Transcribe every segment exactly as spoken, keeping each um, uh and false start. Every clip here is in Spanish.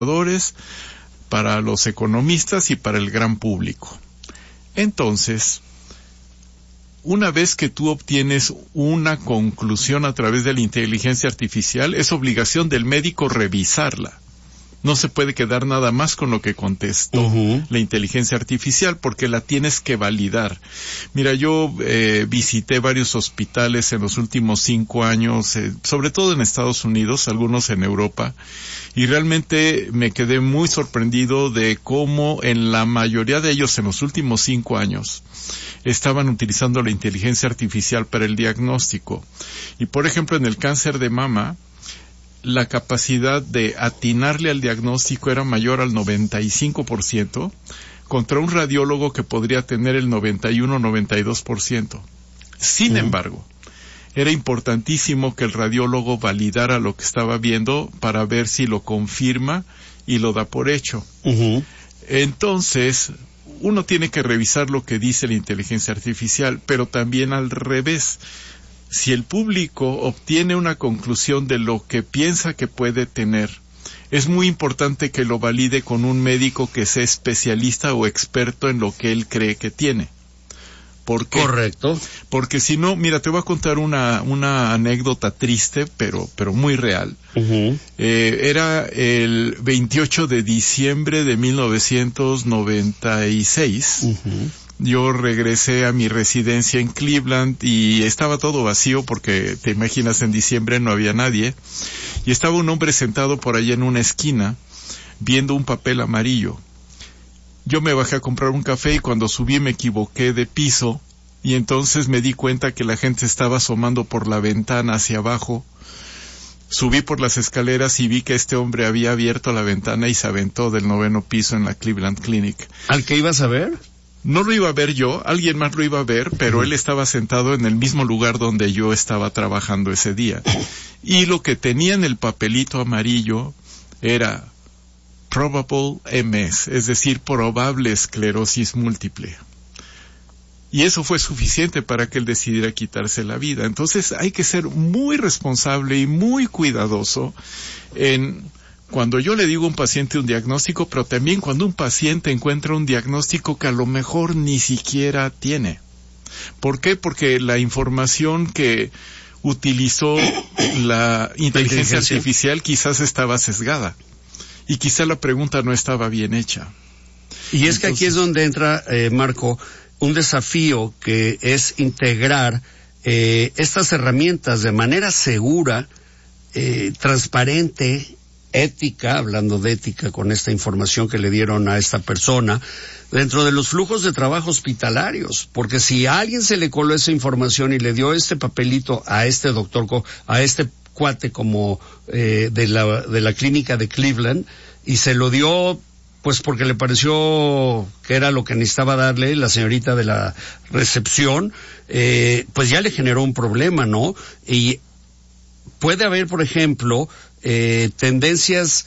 para los economistas y para el gran público. Entonces, una vez que tú obtienes una conclusión a través de la inteligencia artificial, es obligación del médico revisarla. No se puede quedar nada más con lo que contestó uh-huh. la inteligencia artificial, porque la tienes que validar. Mira, yo eh, visité varios hospitales en los últimos cinco años, eh, sobre todo en Estados Unidos, algunos en Europa, y realmente me quedé muy sorprendido de cómo en la mayoría de ellos en los últimos cinco años estaban utilizando la inteligencia artificial para el diagnóstico. Y por ejemplo, en el cáncer de mama, la capacidad de atinarle al diagnóstico era mayor al noventa y cinco por ciento contra un radiólogo que podría tener el noventa y uno a noventa y dos por ciento. Sin uh-huh. embargo, era importantísimo que el radiólogo validara lo que estaba viendo para ver si lo confirma y lo da por hecho. Uh-huh. Entonces, uno tiene que revisar lo que dice la inteligencia artificial, pero también al revés. Si el público obtiene una conclusión de lo que piensa que puede tener, es muy importante que lo valide con un médico que sea especialista o experto en lo que él cree que tiene. ¿Por qué? Correcto. Porque si no, mira, te voy a contar una una anécdota triste, pero pero muy real. Uh-huh. Eh, era el veintiocho de diciembre de mil novecientos noventa y seis. Uh-huh. Yo regresé a mi residencia en Cleveland y estaba todo vacío porque, te imaginas, en diciembre no había nadie. Y estaba un hombre sentado por allá en una esquina viendo un papel amarillo. Yo me bajé a comprar un café y cuando subí me equivoqué de piso y entonces me di cuenta que la gente estaba asomando por la ventana hacia abajo. Subí por las escaleras y vi que este hombre había abierto la ventana y se aventó del noveno piso en la Cleveland Clinic. ¿Al que ibas a ver? No lo iba a ver yo, alguien más lo iba a ver, pero uh-huh. él estaba sentado en el mismo lugar donde yo estaba trabajando ese día. Y lo que tenía en el papelito amarillo era probable M S, es decir, probable esclerosis múltiple. Y eso fue suficiente para que él decidiera quitarse la vida. Entonces hay que ser muy responsable y muy cuidadoso en cuando yo le digo a un paciente un diagnóstico, pero también cuando un paciente encuentra un diagnóstico que a lo mejor ni siquiera tiene. ¿Por qué? Porque la información que utilizó la inteligencia artificial quizás estaba sesgada y quizá la pregunta no estaba bien hecha. Y es Entonces, que aquí es donde entra, eh, Marco, un desafío que es integrar eh, estas herramientas de manera segura, eh, transparente, ética, hablando de ética con esta información que le dieron a esta persona, dentro de los flujos de trabajo hospitalarios, porque si a alguien se le coló esa información y le dio este papelito a este doctor, a este cuate como eh, de la de la clínica de Cleveland, y se lo dio pues porque le pareció que era lo que necesitaba darle la señorita de la recepción, eh, pues ya le generó un problema, ¿no? Y puede haber, por ejemplo, Eh, tendencias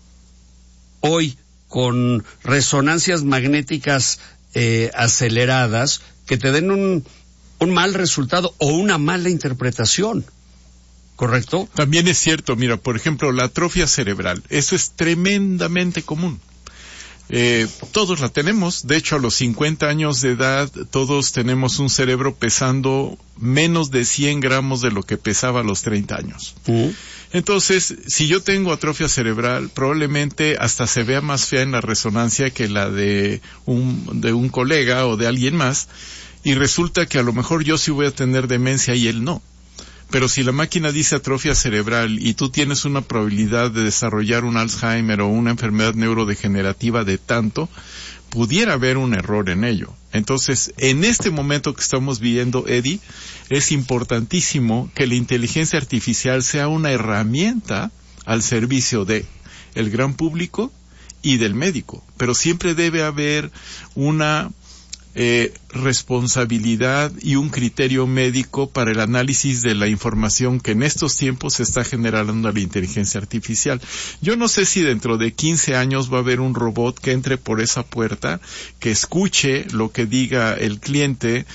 hoy con resonancias magnéticas eh, aceleradas que te den un, un mal resultado o una mala interpretación, ¿correcto? También es cierto, mira, por ejemplo, la atrofia cerebral, eso es tremendamente común. Eh, todos la tenemos, de hecho a los cincuenta años de edad todos tenemos un cerebro pesando menos de cien gramos de lo que pesaba a los treinta años. Uh-huh. Entonces, si yo tengo atrofia cerebral, probablemente hasta se vea más fea en la resonancia que la de un, de un colega o de alguien más, y resulta que a lo mejor yo sí voy a tener demencia y él no. Pero si la máquina dice atrofia cerebral y tú tienes una probabilidad de desarrollar un Alzheimer o una enfermedad neurodegenerativa de tanto, pudiera haber un error en ello. Entonces, en este momento que estamos viviendo, Eddie, es importantísimo que la inteligencia artificial sea una herramienta al servicio de el gran público y del médico. Pero siempre debe haber una Eh, responsabilidad y un criterio médico para el análisis de la información que en estos tiempos se está generando la inteligencia artificial. Yo no sé si dentro de quince años va a haber un robot que entre por esa puerta, que escuche lo que diga el cliente,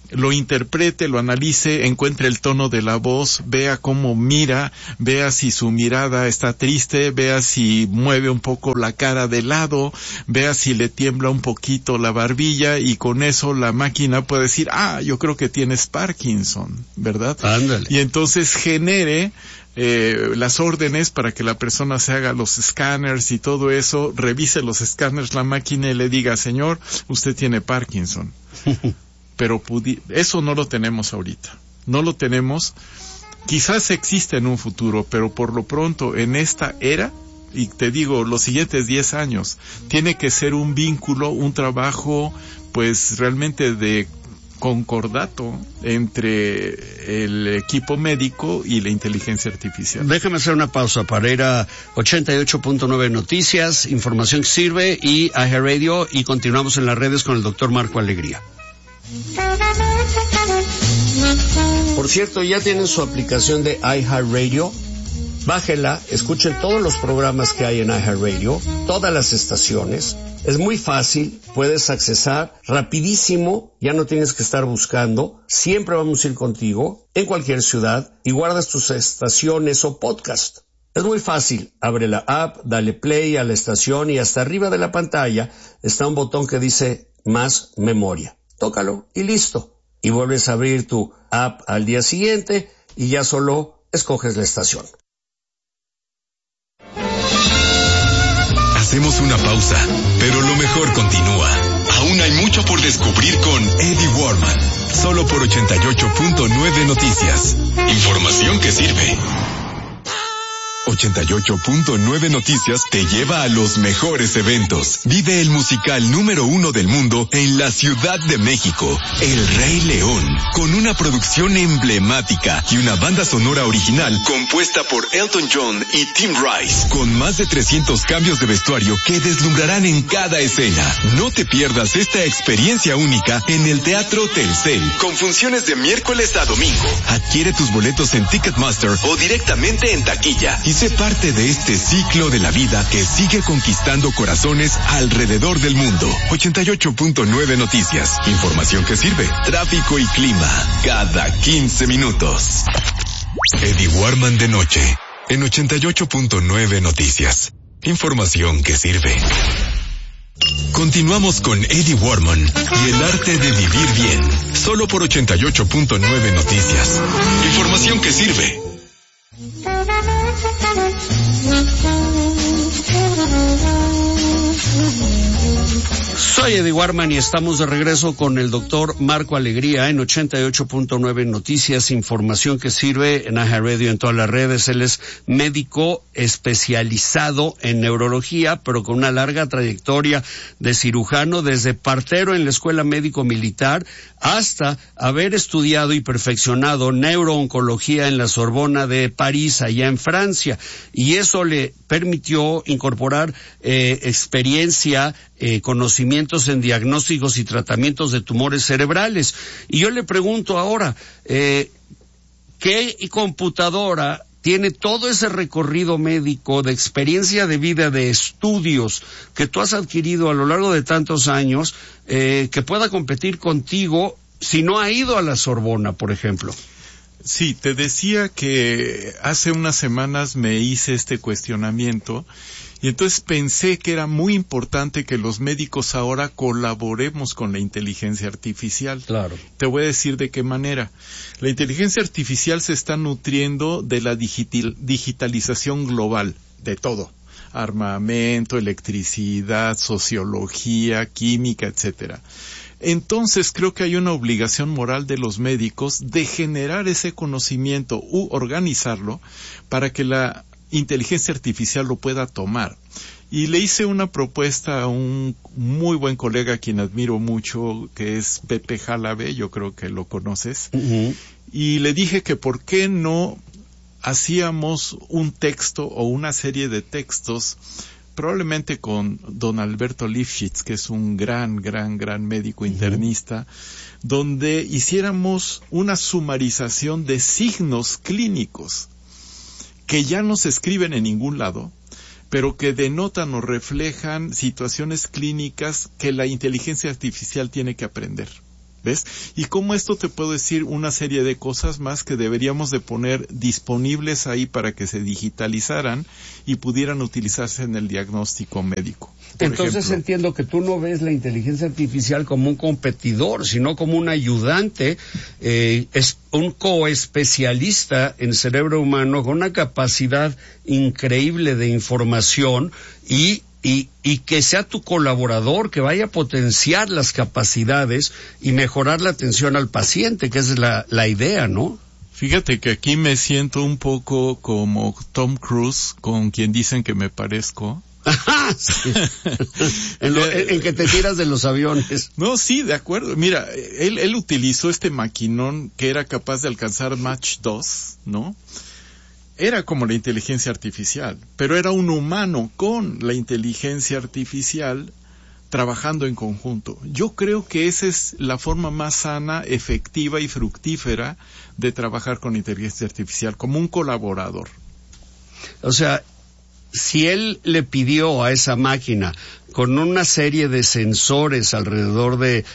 lo interprete, lo analice, encuentre el tono de la voz, vea cómo mira, vea si su mirada está triste, vea si mueve un poco la cara de lado, vea si le tiembla un poquito la barbilla, y con eso la máquina puede decir, ah, yo creo que tienes Parkinson, ¿verdad? Ándale. Y entonces genere Eh, las órdenes para que la persona se haga los escáneres y todo eso, revise los escáneres la máquina y le diga, señor, usted tiene Parkinson. Pero pudi- eso no lo tenemos ahorita. No lo tenemos. Quizás existe en un futuro, pero por lo pronto en esta era, y te digo, los siguientes diez años, tiene que ser un vínculo, un trabajo, pues realmente de concordato entre el equipo médico y la inteligencia artificial. Déjame hacer una pausa para ir a ochenta y ocho punto nueve Noticias, información que sirve, y iHeartRadio, y continuamos en las redes con el doctor Marco Alegría. Por cierto, ¿ya tienen su aplicación de iHeartRadio? Bájela, escuchen todos los programas que hay en iHeartRadio, todas las estaciones. Es muy fácil, puedes accesar rapidísimo, ya no tienes que estar buscando, siempre vamos a ir contigo, en cualquier ciudad, y guardas tus estaciones o podcast. Es muy fácil, abre la app, dale play a la estación y hasta arriba de la pantalla está un botón que dice más memoria. Tócalo y listo. Y vuelves a abrir tu app al día siguiente y ya solo escoges la estación. Hacemos una pausa, pero lo mejor continúa. Aún hay mucho por descubrir con Eddie Warman, solo por ochenta y ocho punto nueve Noticias. Información que sirve. ochenta y ocho punto nueve Noticias te lleva a los mejores eventos. Vive el musical número uno del mundo en la Ciudad de México, El Rey León, con una producción emblemática y una banda sonora original compuesta por Elton John y Tim Rice, con más de trescientos cambios de vestuario que deslumbrarán en cada escena. No te pierdas esta experiencia única en el Teatro Telcel, con funciones de miércoles a domingo. Adquiere tus boletos en Ticketmaster o directamente en taquilla y sé parte de este ciclo de la vida que sigue conquistando corazones alrededor del mundo. ochenta y ocho punto nueve Noticias. Información que sirve. Tráfico y clima. Cada quince minutos. Eddie Warman de noche. En ochenta y ocho punto nueve Noticias. Información que sirve. Continuamos con Eddie Warman y el arte de vivir bien. Solo por ochenta y ocho punto nueve Noticias. Información que sirve. Soy Eddie Warman y estamos de regreso con el doctor Marco Alegría en ochenta y ocho punto nueve Noticias, información que sirve en iHeartRadio, en todas las redes. Él es médico especializado en neurología, pero con una larga trayectoria de cirujano, desde partero en la Escuela Médico Militar hasta haber estudiado y perfeccionado neurooncología en la Sorbona de París, allá en Francia. Y eso le permitió incorporar eh, experiencia, eh, conocimientos en diagnósticos y tratamientos de tumores cerebrales. Y yo le pregunto ahora, eh, ¿qué computadora tiene todo ese recorrido médico de experiencia de vida, de estudios que tú has adquirido a lo largo de tantos años, eh, que pueda competir contigo si no ha ido a la Sorbona, por ejemplo? Sí, te decía que hace unas semanas me hice este cuestionamiento y entonces pensé que era muy importante que los médicos ahora colaboremos con la inteligencia artificial. Claro. Te voy a decir de qué manera. La inteligencia artificial se está nutriendo de la digital, digitalización global, de todo. Armamento, electricidad, sociología, química, etcétera. Entonces creo que hay una obligación moral de los médicos de generar ese conocimiento u organizarlo para que la inteligencia artificial lo pueda tomar. Y le hice una propuesta a un muy buen colega a quien admiro mucho, que es Pepe Jalabe, yo creo que lo conoces, uh-huh. Y le dije que por qué no hacíamos un texto o una serie de textos, probablemente con don Alberto Lifshitz, que es un gran, gran, gran médico internista, uh-huh. donde hiciéramos una sumarización de signos clínicos que ya no se escriben en ningún lado, pero que denotan o reflejan situaciones clínicas que la inteligencia artificial tiene que aprender. ¿ves? Y como esto te puedo decir una serie de cosas más que deberíamos de poner disponibles ahí para que se digitalizaran y pudieran utilizarse en el diagnóstico médico. Por Entonces ejemplo, entiendo que tú no ves la inteligencia artificial como un competidor, sino como un ayudante, eh, es un coespecialista en cerebro humano con una capacidad increíble de información y Y, y que sea tu colaborador, que vaya a potenciar las capacidades y mejorar la atención al paciente, que es la, la idea, ¿no? Fíjate que aquí me siento un poco como Tom Cruise, con quien dicen que me parezco. Sí. en, lo, en, en que te tiras de los aviones. No, sí, de acuerdo. Mira, él, él utilizó este maquinón que era capaz de alcanzar Mach dos, ¿no? Era como la inteligencia artificial, pero era un humano con la inteligencia artificial trabajando en conjunto. Yo creo que esa es la forma más sana, efectiva y fructífera de trabajar con inteligencia artificial, como un colaborador. O sea, si él le pidió a esa máquina con una serie de sensores alrededor de,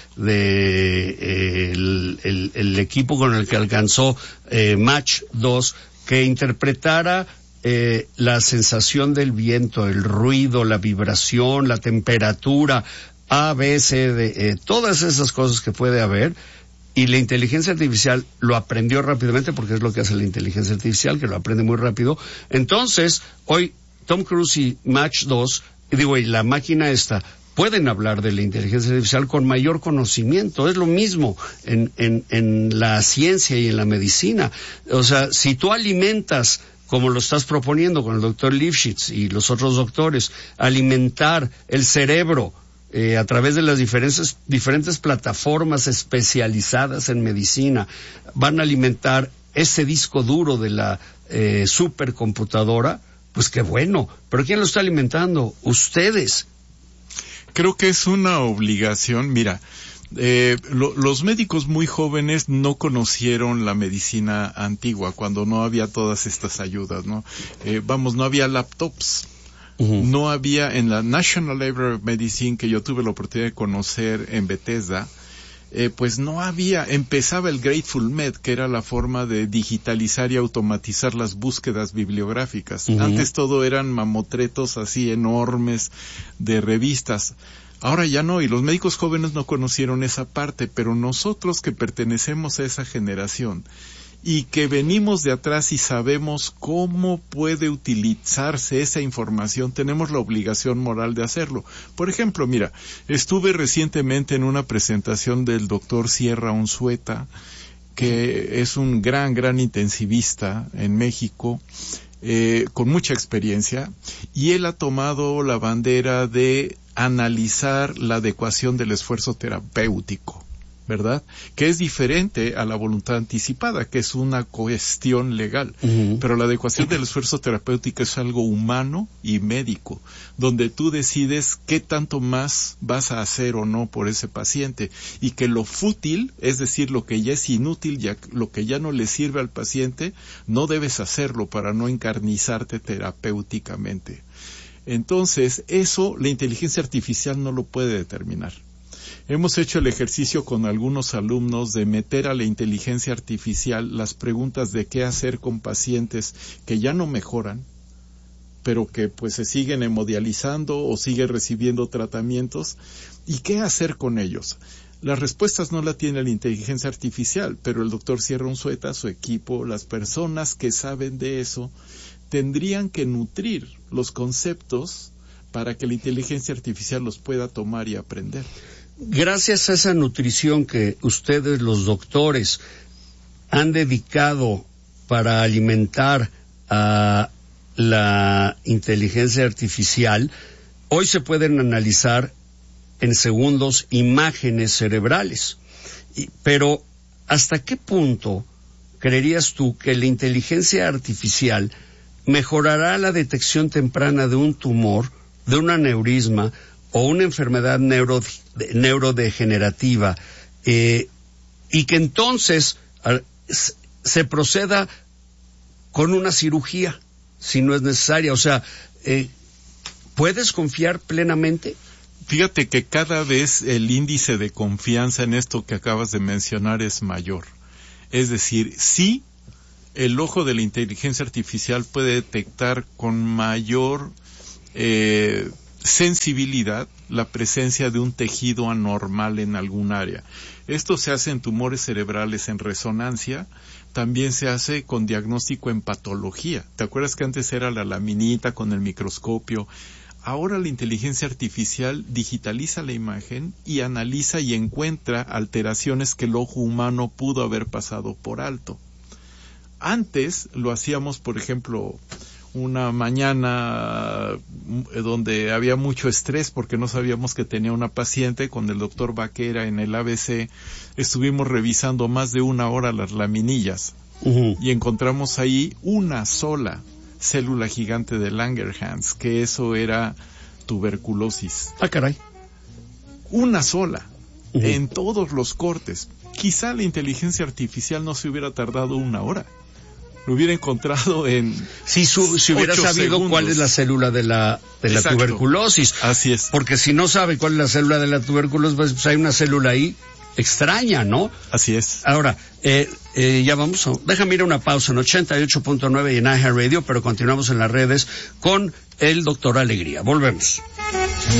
de eh, el, el, el equipo con el que alcanzó eh, Mach dos, que interpretara eh, la sensación del viento, el ruido, la vibración, la temperatura, A, B, C, D, eh, todas esas cosas que puede haber, y la inteligencia artificial lo aprendió rápidamente, porque es lo que hace la inteligencia artificial, que lo aprende muy rápido. Entonces, hoy Tom Cruise y Mach dos, digo, y la máquina esta, pueden hablar de la inteligencia artificial con mayor conocimiento. Es lo mismo en, en, en la ciencia y en la medicina. O sea, si tú alimentas, como lo estás proponiendo con el doctor Lifshitz y los otros doctores, alimentar el cerebro eh, a través de las diferentes, diferentes plataformas especializadas en medicina, van a alimentar ese disco duro de la eh, supercomputadora, pues qué bueno. ¿Pero quién lo está alimentando? Ustedes. Creo que es una obligación. Mira, eh, lo, los médicos muy jóvenes no conocieron la medicina antigua, cuando no había todas estas ayudas, ¿no? Eh, vamos, no había laptops. Uh-huh. No había en la National Library of Medicine, que yo tuve la oportunidad de conocer en Bethesda, eh, pues no había, empezaba el Grateful Med, que era la forma de digitalizar y automatizar las búsquedas bibliográficas. Uh-huh. Antes todo eran mamotretos así enormes de revistas. Ahora ya no, y los médicos jóvenes no conocieron esa parte, pero nosotros que pertenecemos a esa generación y que venimos de atrás y sabemos cómo puede utilizarse esa información, tenemos la obligación moral de hacerlo. Por ejemplo, mira, estuve recientemente en una presentación del doctor Sierra Unzueta, que es un gran, gran intensivista en México, eh, con mucha experiencia, y él ha tomado la bandera de analizar la adecuación del esfuerzo terapéutico, ¿verdad? Que es diferente a la voluntad anticipada, que es una cuestión legal. Uh-huh. Pero la adecuación del esfuerzo terapéutico es algo humano y médico, donde tú decides qué tanto más vas a hacer o no por ese paciente, y que lo fútil, es decir, lo que ya es inútil, ya, lo que ya no le sirve al paciente, no debes hacerlo para no encarnizarte terapéuticamente. Entonces, eso la inteligencia artificial no lo puede determinar. Hemos hecho el ejercicio con algunos alumnos de meter a la inteligencia artificial las preguntas de qué hacer con pacientes que ya no mejoran, pero que pues se siguen hemodializando o siguen recibiendo tratamientos, y qué hacer con ellos. Las respuestas no la tiene la inteligencia artificial, pero el doctor Sierra Unzueta, su equipo, las personas que saben de eso, tendrían que nutrir los conceptos para que la inteligencia artificial los pueda tomar y aprender. Gracias a esa nutrición que ustedes, los doctores, han dedicado para alimentar a la inteligencia artificial, hoy se pueden analizar en segundos imágenes cerebrales. Y, pero, ¿hasta qué punto creerías tú que la inteligencia artificial mejorará la detección temprana de un tumor, de un aneurisma o una enfermedad neuro, neurodegenerativa, eh, y que entonces a, se proceda con una cirugía si no es necesaria? O sea, eh, ¿puedes confiar plenamente? Fíjate que cada vez el índice de confianza en esto que acabas de mencionar es mayor. Es decir, sí, el ojo de la inteligencia artificial puede detectar con mayor eh, sensibilidad la presencia de un tejido anormal en algún área. Esto se hace en tumores cerebrales en resonancia, también se hace con diagnóstico en patología. ¿Te acuerdas que antes era la laminita con el microscopio? Ahora la inteligencia artificial digitaliza la imagen y analiza y encuentra alteraciones que el ojo humano pudo haber pasado por alto. Antes lo hacíamos, por ejemplo, una mañana donde había mucho estrés porque no sabíamos que tenía una paciente. Con el doctor Vaquera en el A B C estuvimos revisando más de una hora las laminillas uh-huh. y encontramos ahí una sola célula gigante de Langerhans, que eso era tuberculosis. Ah, caray. Una sola, uh-huh. en todos los cortes. Quizá la inteligencia artificial no se hubiera tardado una hora. Lo hubiera encontrado en si, su, si hubiera sabido segundos. Cuál es la célula de la de la Exacto. tuberculosis. Así es. Porque si no sabe cuál es la célula de la tuberculosis, pues, pues hay una célula ahí extraña, ¿no? Así es. Ahora, eh, eh, ya vamos a... Déjame ir a una pausa en ochenta y ocho punto nueve y en iHeartRadio, pero continuamos en las redes con el doctor Alegría. Volvemos.